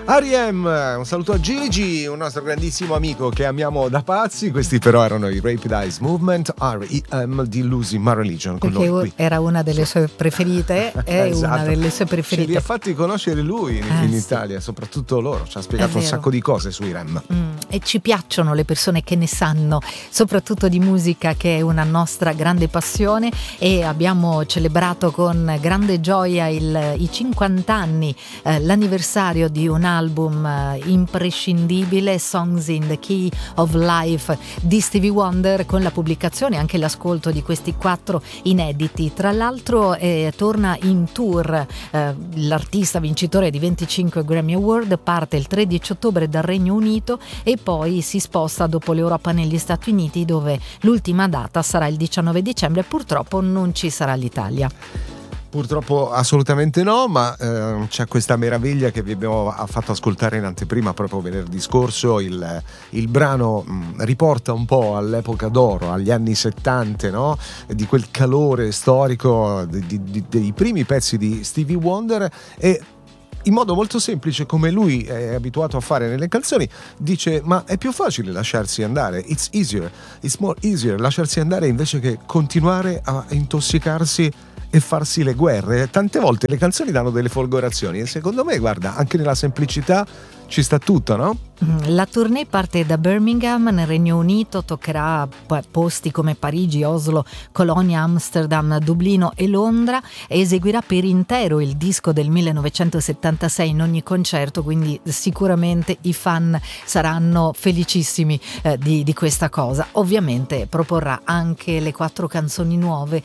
R.E.M., un saluto a Gigi, un nostro grandissimo amico che amiamo da pazzi. Questi però erano i Rapid Eyes Movement, R.E.M. di Losing My Religion con perché noi qui. Era una delle sue preferite, è esatto. una delle sue preferite. Ce li ha fatti conoscere lui in Italia, soprattutto loro, ci ha spiegato un sacco di cose sui REM. E ci piacciono le persone che ne sanno, soprattutto di musica, che è una nostra grande passione, e abbiamo celebrato con grande gioia i 50 anni, l'anniversario di un album imprescindibile, Songs in the Key of Life di Stevie Wonder, con la pubblicazione e anche l'ascolto di questi 4 inediti. Tra l'altro torna in tour, l'artista vincitore di 25 Grammy Award parte il 13 ottobre dal Regno Unito e poi si sposta dopo l'Europa negli Stati Uniti, dove l'ultima data sarà il 19 dicembre. Purtroppo non ci sarà l'Italia. Purtroppo assolutamente no, ma c'è questa meraviglia che vi abbiamo fatto ascoltare in anteprima proprio venerdì scorso. Il brano riporta un po' all'epoca d'oro, agli anni 70, no? Di quel calore storico dei primi pezzi di Stevie Wonder, e in modo molto semplice, come lui è abituato a fare nelle canzoni, dice: ma è più facile lasciarsi andare, it's more easier lasciarsi andare invece che continuare a intossicarsi e farsi le guerre. Tante volte le canzoni danno delle folgorazioni e secondo me, guarda, anche nella semplicità ci sta tutto, no? La tournée parte da Birmingham nel Regno Unito, toccherà posti come Parigi, Oslo, Colonia, Amsterdam, Dublino e Londra, e eseguirà per intero il disco del 1976 in ogni concerto, quindi sicuramente i fan saranno felicissimi di questa cosa. Ovviamente proporrà anche le 4 canzoni nuove,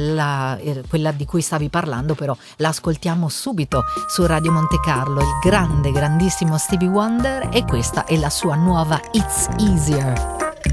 quella di cui stavi parlando però l'ascoltiamo subito su Radio Monte Carlo, il grandissimo Stevie Wonder, e questa è la sua nuova It's Easier.